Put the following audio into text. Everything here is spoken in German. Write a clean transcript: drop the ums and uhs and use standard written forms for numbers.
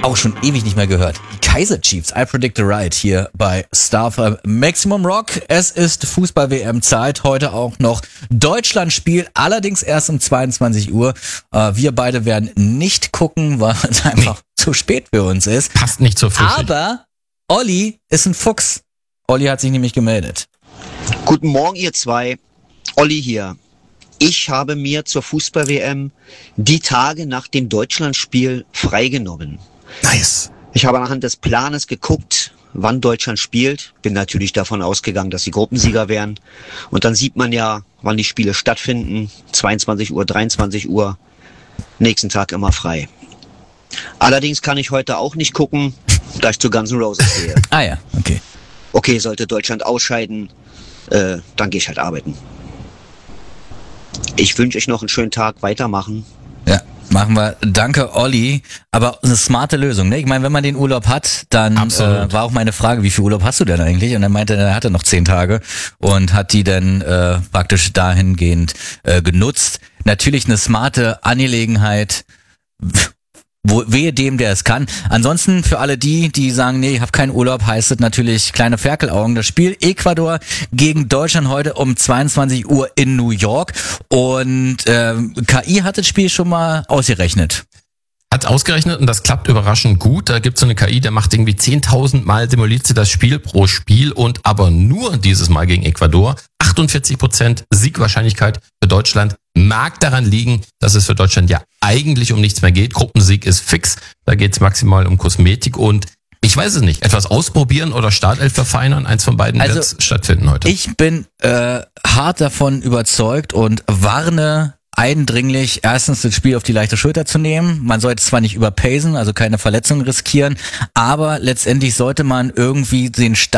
auch schon ewig nicht mehr gehört. Die Kaiser Chiefs, I Predict the Right hier bei Star Maximum Rock. Es ist Fußball-WM-Zeit. Heute auch noch Deutschland-Spiel, allerdings erst um 22 Uhr. Wir beide werden nicht gucken, weil es einfach zu spät für uns ist. Passt nicht zur Frühschicht. Aber Olli ist ein Fuchs. Olli hat sich nämlich gemeldet. Guten Morgen, ihr zwei. Olli hier. Ich habe mir zur Fußball-WM die Tage nach dem Deutschlandspiel freigenommen. Nice. Ich habe anhand des Planes geguckt, wann Deutschland spielt. Bin natürlich davon ausgegangen, dass sie Gruppensieger wären. Und dann sieht man ja, wann die Spiele stattfinden. 22 Uhr, 23 Uhr. Nächsten Tag immer frei. Allerdings kann ich heute auch nicht gucken, da ich zu Guns N' Roses gehe. Ah ja, okay. Okay, sollte Deutschland ausscheiden, dann gehe ich halt arbeiten. Ich wünsche euch noch einen schönen Tag, weitermachen. Ja, machen wir. Danke, Olli. Aber eine smarte Lösung, ne? Ich meine, wenn man den Urlaub hat, dann war auch meine Frage, wie viel Urlaub hast du denn eigentlich? Und er meinte, er hatte noch 10 Tage und hat die dann praktisch dahingehend genutzt. Natürlich eine smarte Angelegenheit. Wehe dem, der es kann. Ansonsten für alle die sagen, nee, ich habe keinen Urlaub, heißt es natürlich kleine Ferkelaugen. Das Spiel Ecuador gegen Deutschland heute um 22 Uhr in New York. Und KI hat das Spiel schon mal ausgerechnet. Hat ausgerechnet und das klappt überraschend gut. Da gibt's so eine KI, der macht irgendwie 10.000 Mal simuliert sie das Spiel pro Spiel und aber nur dieses Mal gegen Ecuador. 48% Siegwahrscheinlichkeit für Deutschland. Mag daran liegen, dass es für Deutschland ja eigentlich um nichts mehr geht. Gruppensieg ist fix. Da geht's maximal um Kosmetik und ich weiß es nicht. Etwas ausprobieren oder Startelf verfeinern. Eins von beiden wird stattfinden heute. Ich bin hart davon überzeugt und warne eindringlich, erstens das Spiel auf die leichte Schulter zu nehmen. Man sollte zwar nicht überpacen, also keine Verletzungen riskieren, aber letztendlich sollte man irgendwie den